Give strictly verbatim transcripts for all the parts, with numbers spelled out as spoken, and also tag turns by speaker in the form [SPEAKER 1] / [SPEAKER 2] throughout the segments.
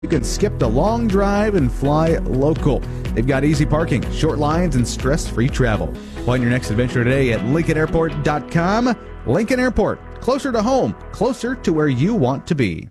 [SPEAKER 1] You can skip the long drive and fly local. They've got easy parking, short lines, and stress-free travel. Plan your next adventure today at Lincoln Airport dot com. Lincoln Airport, closer to home, closer to where you want to be.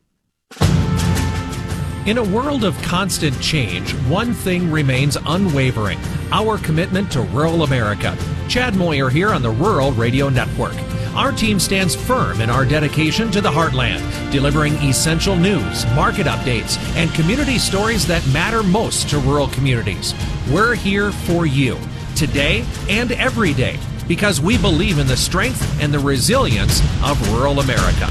[SPEAKER 2] In a world of constant change, one thing remains unwavering: our commitment to rural America. Chad Moyer here on the Rural Radio Network. Our team stands firm in our dedication to the heartland, delivering essential news, market updates, and community stories that matter most to rural communities. We're here for you, today and every day, because we believe in the strength and the resilience of rural America.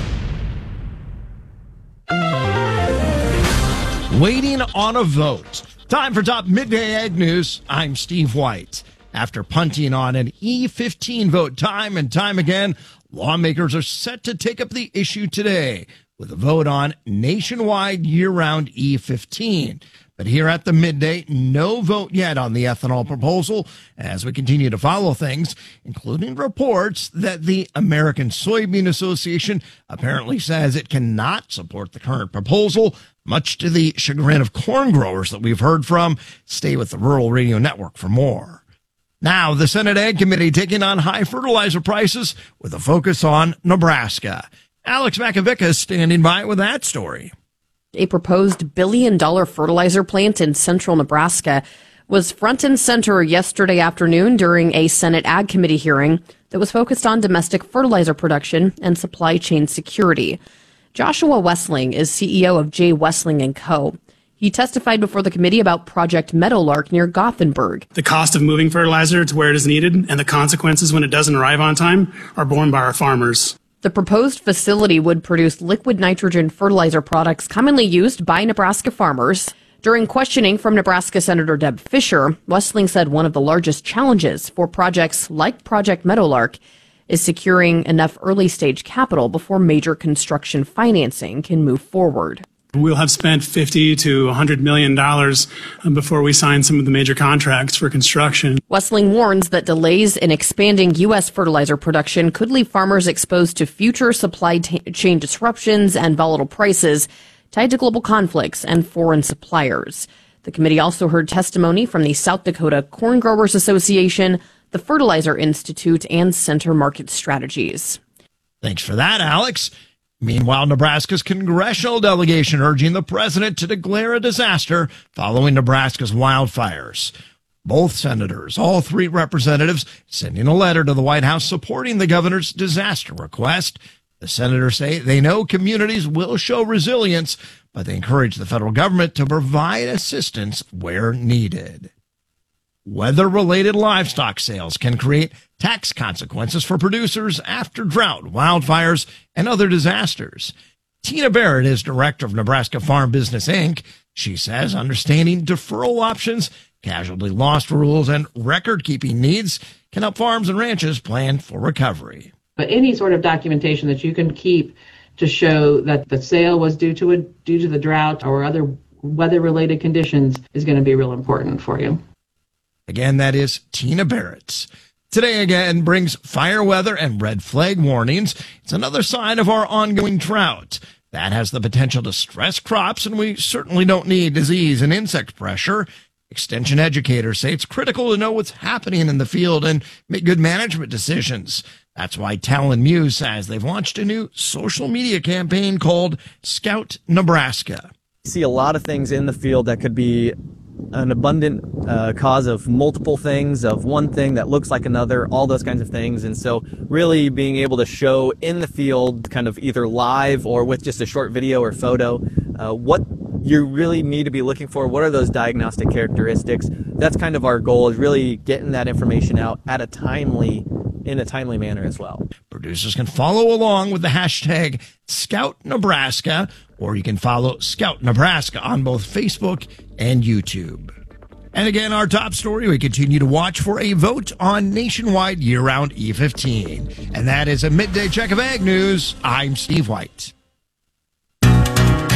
[SPEAKER 3] Waiting on a vote. Time for Top Midday Ag News. I'm Steve White. After punting on an E fifteen vote time and time again, lawmakers are set to take up the issue today with a vote on nationwide year-round E fifteen. But here at the midday, no vote yet on the ethanol proposal as we continue to follow things, including reports that the American Soybean Association apparently says it cannot support the current proposal, much to the chagrin of corn growers that we've heard from. Stay with the Rural Radio Network for more. Now, the Senate Ag Committee taking on high fertilizer prices with a focus on Nebraska. Alex Makovica is standing by with that story.
[SPEAKER 4] A proposed billion-dollar fertilizer plant in central Nebraska was front and center yesterday afternoon during a Senate Ag Committee hearing that was focused on domestic fertilizer production and supply chain security. Joshua Wessling is C E O of J. Wessling and Co. He testified before the committee about Project Meadowlark near Gothenburg.
[SPEAKER 5] The cost of moving fertilizer to where it is needed and the consequences when it doesn't arrive on time are borne by our farmers.
[SPEAKER 4] The proposed facility would produce liquid nitrogen fertilizer products commonly used by Nebraska farmers. During questioning from Nebraska Senator Deb Fischer, Wessling said one of the largest challenges for projects like Project Meadowlark is securing enough early-stage capital before major construction financing can move forward.
[SPEAKER 5] We'll have spent fifty to one hundred million dollars before we sign some of the major contracts for construction.
[SPEAKER 4] Wessling warns that delays in expanding U S fertilizer production could leave farmers exposed to future supply t- chain disruptions and volatile prices tied to global conflicts and foreign suppliers. The committee also heard testimony from the South Dakota Corn Growers Association, the Fertilizer Institute, and Center Market Strategies.
[SPEAKER 3] Thanks for that, Alex. Meanwhile, Nebraska's congressional delegation urging the president to declare a disaster following Nebraska's wildfires. Both senators, all three representatives, sending a letter to the White House supporting the governor's disaster request. The senators say they know communities will show resilience, but they encourage the federal government to provide assistance where needed. Weather-related livestock sales can create tax consequences for producers after drought, wildfires, and other disasters. Tina Barrett is director of Nebraska Farm Business, Incorporated. She says understanding deferral options, casualty loss rules, and record-keeping needs can help farms and ranches plan for recovery.
[SPEAKER 6] But any sort of documentation that you can keep to show that the sale was due to a, due to the drought or other weather-related conditions is going to be real important for you.
[SPEAKER 3] Again, that is Tina Barrett. Today again brings fire weather and red flag warnings. It's another sign of our ongoing drought. That has the potential to stress crops, and we certainly don't need disease and insect pressure. Extension educators say it's critical to know what's happening in the field and make good management decisions. That's why Talon Muse says they've launched a new social media campaign called Scout Nebraska.
[SPEAKER 7] You see a lot of things in the field that could be an abundant uh, cause of multiple things, of one thing that looks like another, all those kinds of things. And so really being able to show in the field, kind of either live or with just a short video or photo, uh, what you really need to be looking for, what are those diagnostic characteristics. That's kind of our goal, is really getting that information out at a timely in a timely manner as well.
[SPEAKER 3] Producers can follow along with the hashtag Scout Nebraska, or you can follow Scout Nebraska on both Facebook and YouTube. And again, our top story, we continue to watch for a vote on nationwide year-round E fifteen. And that is a midday check of Ag News. I'm Steve White.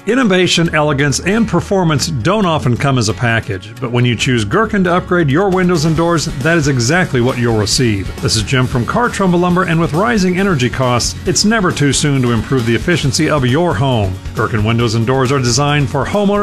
[SPEAKER 8] Innovation, elegance, and performance don't often come as a package, but when you choose Gherkin to upgrade your windows and doors, that is exactly what you'll receive. This is Jim from Car Trumbull Lumber, and with rising energy costs, it's never too soon to improve the efficiency of your home. Gherkin windows and doors are designed for homeowners